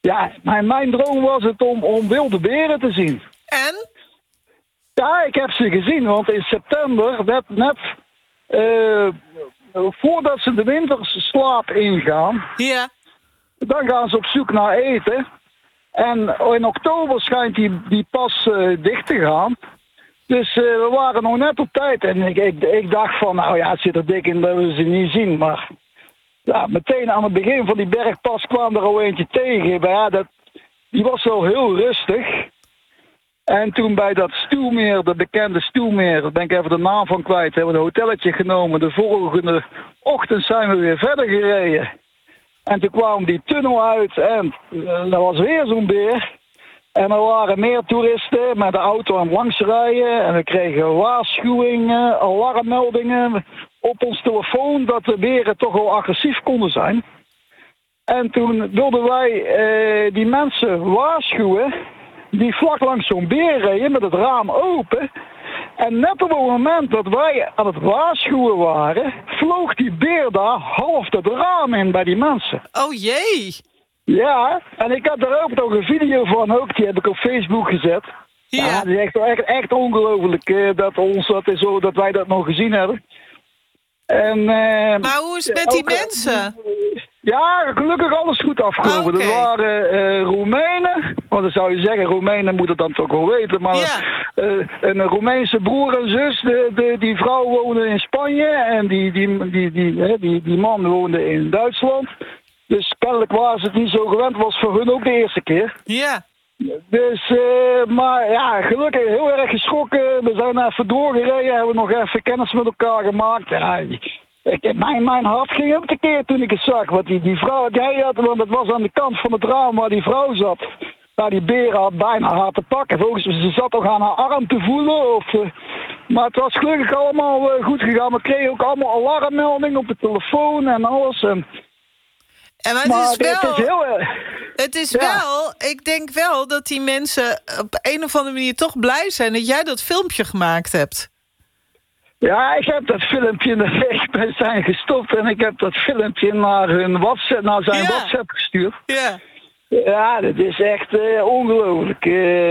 Ja, mijn droom was het om wilde beren te zien. En? Ja, ik heb ze gezien, want in september, net voordat ze de winterslaap ingaan, Ja. dan gaan ze op zoek naar eten. En in oktober schijnt die pas dicht te gaan. Dus we waren nog net op tijd. En ik dacht van, nou ja, het zit er dik in dat we ze niet zien. Maar ja, meteen aan het begin van die bergpas kwam er al eentje tegen. Maar ja, die was wel heel rustig. En toen bij dat Stuwmeer, de bekende Stuwmeer, daar ben ik even de naam van kwijt, hebben we een hotelletje genomen. De volgende ochtend zijn we weer verder gereden. En toen kwam die tunnel uit en er was weer zo'n beer. En er waren meer toeristen met de auto aan het langsrijden. En we kregen waarschuwingen, alarmmeldingen op ons telefoon dat de beren toch wel agressief konden zijn. En toen wilden wij die mensen waarschuwen die vlak langs zo'n beer reden met het raam open. En net op het moment dat wij aan het waarschuwen waren, vloog die beer daar half het raam in bij die mensen. Oh jee. Ja, en ik heb daar ook nog een video van, ook die heb ik op Facebook gezet. Ja, dat is echt ongelooflijk dat wij dat nog gezien hebben. En, maar hoe is het met die mensen? Ja, gelukkig alles goed afgekomen. Okay. Er waren Roemenen, want dan zou je zeggen, Roemenen moeten dan toch wel weten. Maar een Roemeense broer en zus, die vrouw woonde in Spanje en die man woonde in Duitsland. Dus kennelijk waren ze het niet zo gewend, was voor hun ook de eerste keer. Ja. Dus, maar ja, gelukkig heel erg geschrokken. We zijn even doorgereden, hebben nog even kennis met elkaar gemaakt. Ja, mijn hart ging op de keer toen ik het zag. Want die vrouw die hij had, want het was aan de kant van het raam waar die vrouw zat. Nou, die beren had bijna haar te pakken. Volgens mij, ze zat toch aan haar arm te voelen. Maar het was gelukkig allemaal goed gegaan. We kregen ook allemaal alarmmeldingen op de telefoon en alles. Maar het is wel, ik denk wel dat die mensen op een of andere manier toch blij zijn dat jij dat filmpje gemaakt hebt. Ja, ik heb dat filmpje bij zijn gestopt en ik heb dat filmpje naar zijn WhatsApp gestuurd. Ja. Ja, dat is echt ongelooflijk.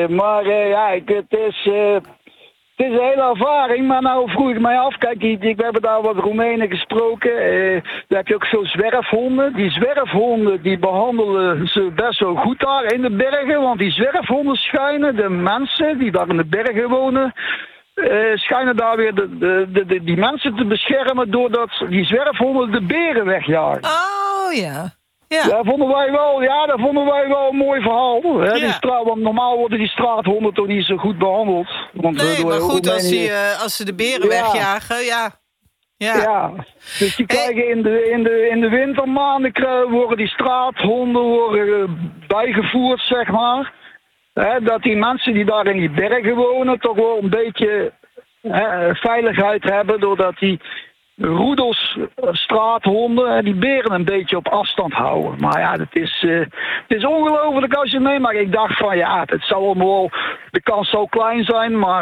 Het is een hele ervaring, maar nou vroeg ik mij af. Kijk, we hebben daar wat Roemenen gesproken. Daar heb je ook veel zwerfhonden. Die zwerfhonden die behandelen ze best wel goed daar in de bergen. Want die zwerfhonden schijnen de mensen die daar in de bergen wonen, schijnen daar weer die mensen te beschermen doordat die zwerfhonden de beren wegjagen. Oh ja. Ja. Dat vonden wij wel een mooi verhaal. Hè? Ja. Want normaal worden die straathonden toch niet zo goed behandeld. Want nee, maar goed, als ze de beren wegjagen, ja. Dus die krijgen in de wintermaanden worden die straathonden bijgevoerd, zeg maar. Dat die mensen die daar in die bergen wonen toch wel een beetje veiligheid hebben, doordat die roedels, straathonden, die beren een beetje op afstand houden. Maar ja, het is ongelooflijk als je het meemaakt. Ik dacht van ja, het zal allemaal, de kans zal klein zijn, maar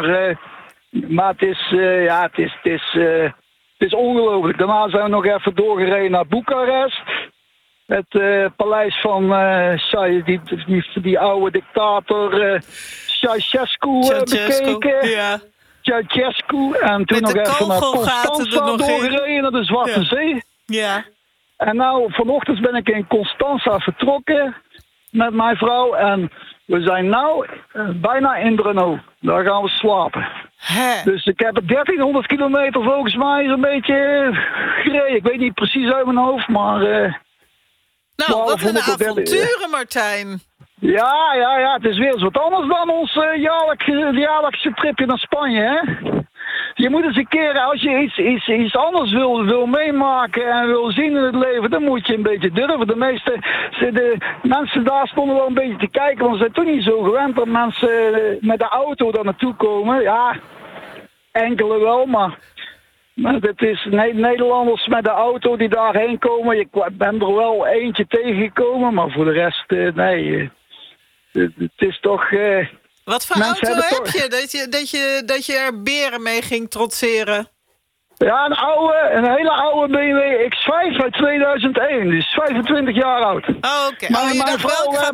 het is ongelooflijk. Daarna zijn we nog even doorgereden naar Boekarest. Het paleis van die oude dictator Ceausescu bekeken. Ja. Ceausescu en toen nog even naar Constanța doorgereden, naar de Zwarte Zee. Ja. En nou, vanochtend ben ik in Constanța vertrokken met mijn vrouw en we zijn nou bijna in Brno. Daar gaan we slapen. Dus ik heb 1300 kilometer volgens mij zo'n beetje gereden. Ik weet niet precies uit mijn hoofd, maar nou, wat een avonturen, Martijn. Ja, het is weer eens wat anders dan ons jaarlijkse tripje naar Spanje, hè? Je moet eens een keer, als je iets anders wil meemaken en wil zien in het leven, dan moet je een beetje durven. De mensen daar stonden wel een beetje te kijken, want ze zijn toch niet zo gewend dat mensen met de auto daar naartoe komen. Ja, enkele wel, maar het is Nederlanders met de auto die daarheen komen. Ik ben er wel eentje tegengekomen, maar voor de rest, nee. Het is toch... Wat voor auto heb je dat je er beren mee ging trotseren? Ja, een hele oude BMW X5 uit 2001. Dus 25 jaar oud. Oh, oké. Maar je dacht wel, ik ga